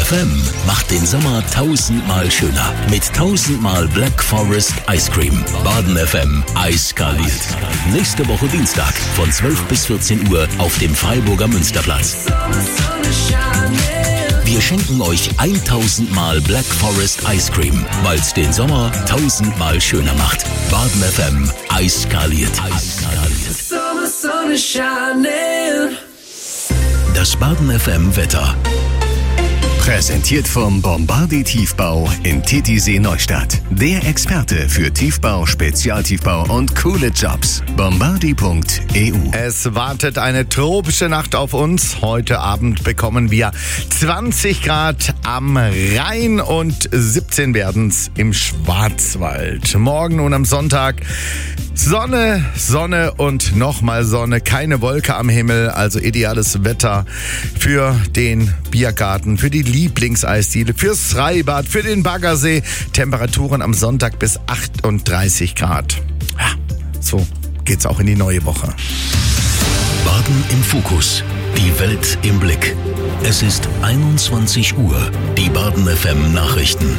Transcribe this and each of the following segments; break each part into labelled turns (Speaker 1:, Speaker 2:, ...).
Speaker 1: FM macht den Sommer 1000-mal schöner. Mit 1000-mal Black Forest Ice Cream. Baden FM eiskaliert. Nächste Woche Dienstag von 12 bis 14 Uhr auf dem Freiburger Münsterplatz. Wir schenken euch 1000-mal Black Forest Ice Cream, weil es den Sommer 1000-mal schöner macht. Baden FM eiskaliert. Das Baden FM Wetter.
Speaker 2: Präsentiert vom Bombardier Tiefbau in Titisee Neustadt. Der Experte für Tiefbau, Spezialtiefbau und coole Jobs. Bombardier.eu.
Speaker 3: Es wartet eine tropische Nacht auf uns. Heute Abend bekommen wir 20 Grad am Rhein und 17 werden's im Schwarzwald. Morgen und am Sonntag Sonne, Sonne und nochmal Sonne. Keine Wolke am Himmel, also ideales Wetter für den Biergarten, für die Lieblingseisdiele, fürs Freibad, für den Baggersee. Temperaturen am Sonntag bis 38 Grad. Ja, so geht's auch in die neue Woche.
Speaker 1: Baden im Fokus. Die Welt im Blick. Es ist 21 Uhr. Die Baden FM Nachrichten.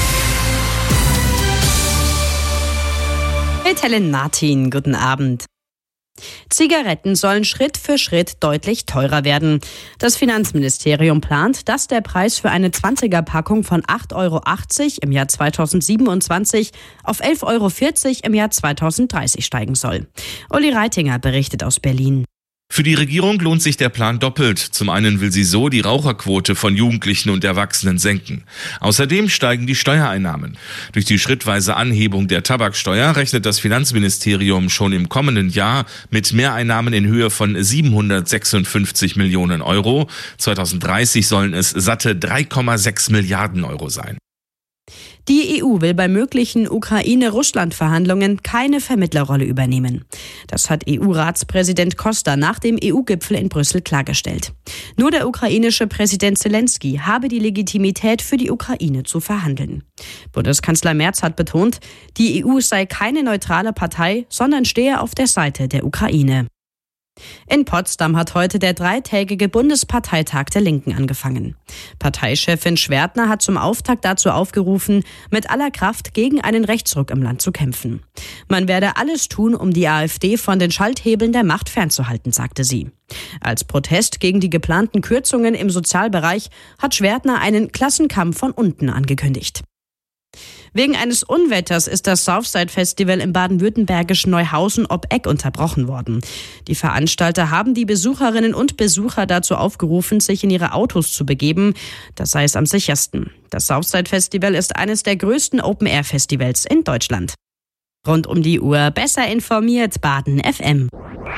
Speaker 4: Mit Helen Martin, guten Abend. Zigaretten sollen Schritt für Schritt deutlich teurer werden. Das Finanzministerium plant, dass der Preis für eine 20er-Packung von 8,80 Euro im Jahr 2027 auf 11,40 Euro im Jahr 2030 steigen soll. Uli Reitinger berichtet aus Berlin.
Speaker 5: Für die Regierung lohnt sich der Plan doppelt. Zum einen will sie so die Raucherquote von Jugendlichen und Erwachsenen senken. Außerdem steigen die Steuereinnahmen. Durch die schrittweise Anhebung der Tabaksteuer rechnet das Finanzministerium schon im kommenden Jahr mit Mehreinnahmen in Höhe von 756 Millionen Euro. 2030 sollen es satte 3,6 Milliarden Euro sein.
Speaker 4: Die EU will bei möglichen Ukraine-Russland-Verhandlungen keine Vermittlerrolle übernehmen. Das hat EU-Ratspräsident Costa nach dem EU-Gipfel in Brüssel klargestellt. Nur der ukrainische Präsident Zelensky habe die Legitimität, für die Ukraine zu verhandeln. Bundeskanzler Merz hat betont, die EU sei keine neutrale Partei, sondern stehe auf der Seite der Ukraine. In Potsdam hat heute der dreitägige Bundesparteitag der Linken angefangen. Parteichefin Schwertner hat zum Auftakt dazu aufgerufen, mit aller Kraft gegen einen Rechtsruck im Land zu kämpfen. Man werde alles tun, um die AfD von den Schalthebeln der Macht fernzuhalten, sagte sie. Als Protest gegen die geplanten Kürzungen im Sozialbereich hat Schwertner einen Klassenkampf von unten angekündigt. Wegen eines Unwetters ist das Southside-Festival im baden-württembergischen Neuhausen ob Eck unterbrochen worden. Die Veranstalter haben die Besucherinnen und Besucher dazu aufgerufen, sich in ihre Autos zu begeben. Das sei es am sichersten. Das Southside-Festival ist eines der größten Open-Air-Festivals in Deutschland. Rund um die Uhr besser informiert Baden FM.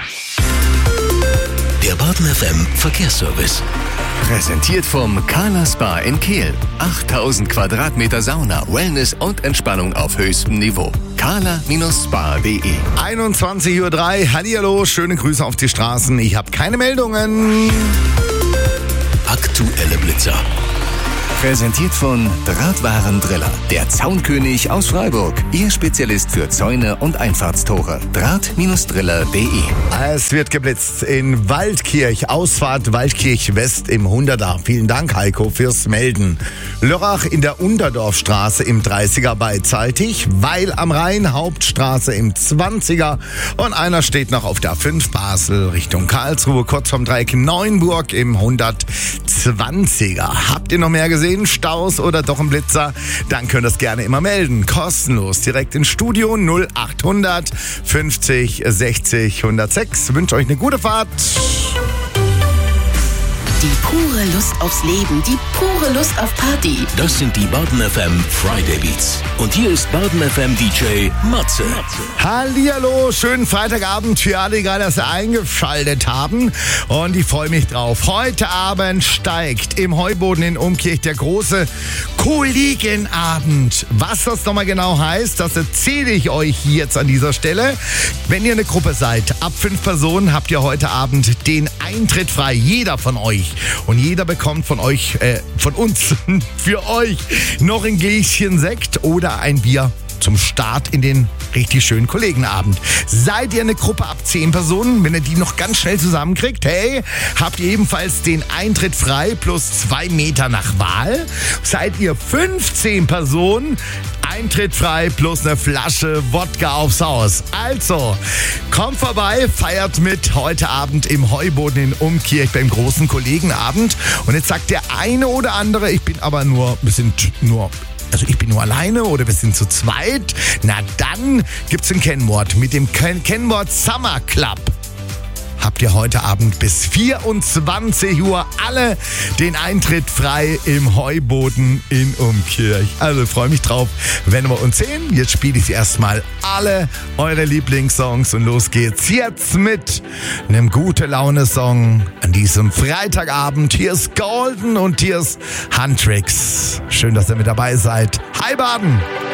Speaker 1: Der Baden FM Verkehrsservice.
Speaker 2: Präsentiert vom Carla Spa in Kehl. 8000 Quadratmeter Sauna, Wellness und Entspannung auf höchstem Niveau. carla-spa.de.
Speaker 3: 21:03 Uhr. Hallihallo, schöne Grüße auf die Straßen. Ich habe keine Meldungen.
Speaker 1: Aktuelle Blitzer.
Speaker 2: Präsentiert von Drahtwarendriller. Der Zaunkönig aus Freiburg. Ihr Spezialist für Zäune und Einfahrtstore. Draht-driller.de.
Speaker 3: Es wird geblitzt in Waldkirch, Ausfahrt Waldkirch West im 100er. Vielen Dank, Heiko, fürs Melden. Lörrach in der Unterdorfstraße im 30er beidseitig, Weil am Rhein, Hauptstraße im 20er und einer steht noch auf der 5 Basel Richtung Karlsruhe, kurz vom Dreieck Neuenburg im 120er. Habt ihr noch mehr gesehen? Staus oder doch ein Blitzer? Dann könnt ihr es gerne immer melden. Kostenlos direkt ins Studio 0800 50 60 106. Wünsche euch eine gute Fahrt.
Speaker 6: Die pure Lust aufs Leben, die pure Lust auf Party.
Speaker 1: Das sind die Baden FM Friday Beats. Und hier ist Baden FM DJ Matze.
Speaker 3: Hallihallo, schönen Freitagabend für alle, die gerade das eingeschaltet haben. Und ich freue mich drauf. Heute Abend steigt im Heuboden in Umkirch der große Kollegenabend. Was das nochmal genau heißt, das erzähle ich euch jetzt an dieser Stelle. Wenn ihr eine Gruppe seid, ab 5 Personen, habt ihr heute Abend den Eintritt frei. Jeder von euch. Und jeder bekommt von euch, von uns, für euch noch ein Gläschen Sekt oder ein Bier zum Start in den richtig schönen Kollegenabend. Seid ihr eine Gruppe ab 10 Personen, wenn ihr die noch ganz schnell zusammenkriegt, hey, habt ihr ebenfalls den Eintritt frei plus 2 Meter nach Wahl? Seid ihr 15 Personen, Eintritt frei plus eine Flasche Wodka aufs Haus. Also, kommt vorbei, feiert mit heute Abend im Heuboden in Umkirch beim großen Kollegenabend. Und jetzt sagt der eine oder andere, ich bin nur alleine oder wir sind zu zweit. Na dann gibt's ein Kennwort mit dem Kennwort Summer Club. Habt ihr heute Abend bis 24 Uhr alle den Eintritt frei im Heuboden in Umkirch. Also freue mich drauf, wenn wir uns sehen. Jetzt spiele ich erstmal alle eure Lieblingssongs und los geht's jetzt mit einem Gute-Laune-Song an diesem Freitagabend. Hier ist Golden und hier ist Huntrix. Schön, dass ihr mit dabei seid. Hi Baden!